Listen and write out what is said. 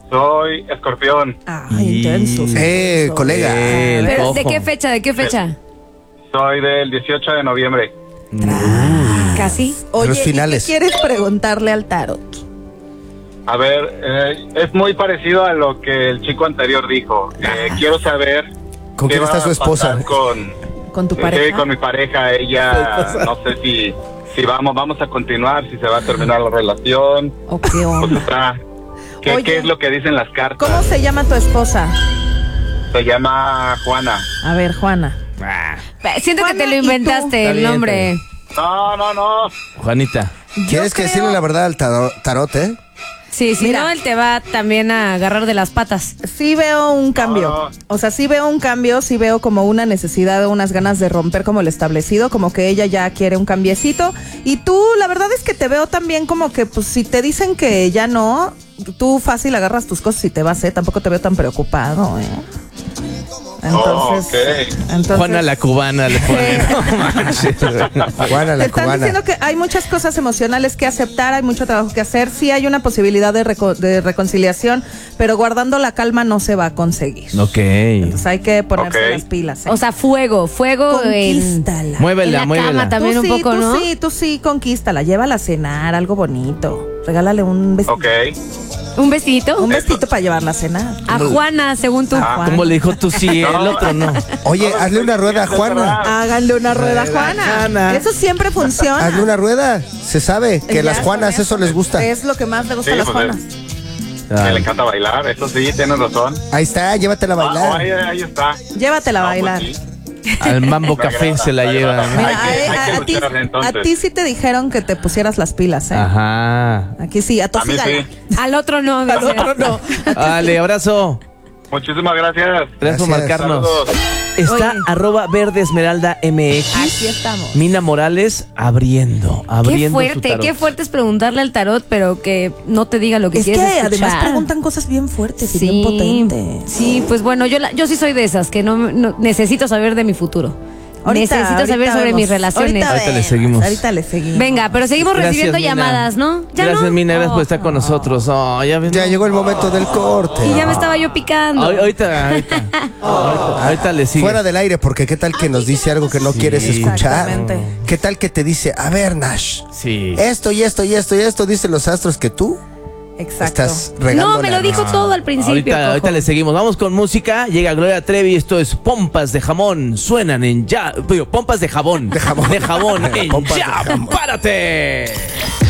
Soy Escorpión. Intenso. Colega. ¿Pero de qué fecha? ¿De qué fecha? Soy del 18 de noviembre. ¿Casi? Oye, Los finales. ¿y qué quieres preguntarle al tarot? A ver, es muy parecido a lo que el chico anterior dijo. Quiero saber ¿Con quién qué está va su a esposa? pasar ¿Con tu Sí, pareja? con mi pareja. Ella, no sé si vamos a continuar, si se va a terminar la relación. ¿O qué Pues onda? está. Oye, ¿Qué es lo que dicen las cartas? ¿Cómo se llama tu esposa? Se llama Juana. A ver, Juana. Siento que te Juana, lo ¿y inventaste, tú? el nombre. No. Juanita. Tienes que decirle la verdad al tarot, ¿eh? Sí, si Mira. no, él te va también a agarrar de las patas. Sí veo un cambio. No. O sea, sí veo un cambio, sí veo como una necesidad o unas ganas de romper como el establecido, como que ella ya quiere un cambiecito. Y tú, la verdad es que te veo también como que, pues, si te dicen que ya no, tú fácil agarras tus cosas y te vas, ¿eh? Tampoco te veo tan preocupado, ¿eh? Entonces, Juana la cubana le pone. No manches. Juana te la están cubana. diciendo que hay muchas cosas emocionales que aceptar, hay mucho trabajo que hacer, sí hay una posibilidad de reconciliación, pero guardando la calma no se va a conseguir. Ok. Entonces hay que ponerse Ok. las pilas. ¿eh? O sea, fuego en Conquístala. la Muévela, cama muévela. también un poco, ¿no? Tú sí, conquístala, llévala a cenar, algo bonito. Regálale un vestido. Ok. ¿Un vestidito? Un vestito para llevarla a cenar. A Juana, según tú. Ah. ¿Cómo le dijo tú sí, el otro no? Oye, hazle una rueda a Juana. Háganle una rueda a Juana. Juana. Eso siempre funciona. Hazle una rueda. Se sabe que Ya las Juanas con eso les gusta. Es lo que más le gusta a Sí, las pues, Juanas. Que le encanta bailar, eso sí, tienes razón. Ahí está, llévatela a bailar. Ahí está. Llévatela a No, bailar. pues sí. Al Mambo Me Café agrada, se la me llevan. agrada. Mira, Hay que luchar, a entonces. ti sí te dijeron que te pusieras las pilas, ¿eh? Ajá. Aquí sí, a tu A mí sígala. sí. Al otro no. Al otro no. Dale, abrazo. Muchísimas gracias. Gracias por Gracias. marcarnos. Saludos. Está Oye. @Verde Esmeralda MX. Aquí estamos. Mina Morales abriendo Qué su fuerte, tarot. qué fuerte es preguntarle al tarot, pero que no te diga lo que Es que quieres escuchar. además preguntan cosas bien fuertes y bien potentes. Sí, pues bueno, yo sí soy de esas, que no necesito saber de mi futuro. Necesito saber sobre mis relaciones. Ahorita le seguimos. Ahorita le seguimos. Venga, pero seguimos Gracias, recibiendo Mina. llamadas, ¿no? ¿Ya Gracias, no? Mina, gracias por estar con nosotros. Oh, ya Ya llegó el momento del corte. Y ya me estaba yo picando. Ahorita le sigue. Fuera del aire, porque qué tal que nos dice algo que no quieres escuchar. Exactamente. ¿Qué tal que te dice, a ver, Nash, Sí. esto y esto y esto y esto dicen los astros que tú Exacto. estás regando? No, me lo dijo todo al principio. Ahorita Cojo. le seguimos. Vamos con música. Llega Gloria Trevi. Esto es Pompas de Jamón. Suenan en ya. Pompas de jabón. De jabón. De jabón en Pompas de ya. jamón. ¡Párate!